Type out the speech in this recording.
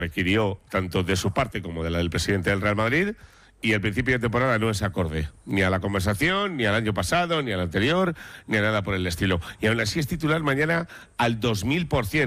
requirió tanto de su parte como de la del presidente del Real Madrid, y el principio de temporada no es acorde ni a la conversación, ni al año pasado, ni al anterior, ni a nada por el estilo. Y aún así es titular mañana al 2000%.